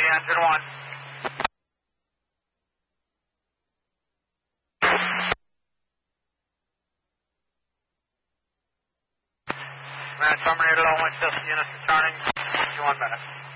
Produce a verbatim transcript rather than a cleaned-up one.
engine one. Man, terminated all Winchester units returning. One minute.